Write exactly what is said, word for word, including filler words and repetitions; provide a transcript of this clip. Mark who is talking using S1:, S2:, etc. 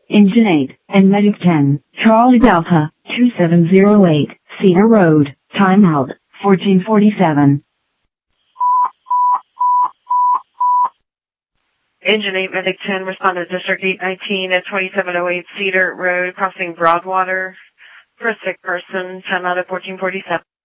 S1: Engine eight, and Medic ten, Charlie Delta, two seven zero eight, Cedar Road, timeout, fourteen forty-seven.
S2: Engine eight, Medic ten, respond to District eight nineteen at twenty-seven oh eight Cedar Road, crossing Broadwater for a sick person, timeout at fourteen forty-seven.